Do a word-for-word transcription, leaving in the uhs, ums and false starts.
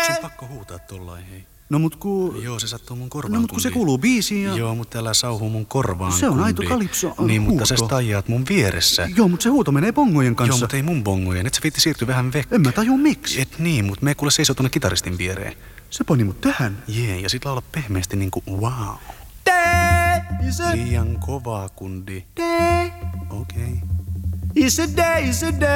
sun pakko huutaa tollain, hei. No mut ku... Joo, se sattuu mun korvaan, No mut kun kundi. se kuuluu biisiin ja... Joo, mutta älä sauhu mun korvaan, Se on kundi. aito kalipso Niin, huuto. mutta sä staijaat mun vieressä. Joo, mut se huuto menee bongojen kanssa. Joo, mutta ei mun bongojen. Et sä viitti siirtyä vähän vekkä. En mä tajua miksi. Et niin, mut me kuule seisoo tonne kitaristin viereen. Se pani mut tähän. Jee, ja sit laula pehmeästi niinku wow. Day is a Liian kovaa, kundi. day. Okei. Okay. Is a day, is a day.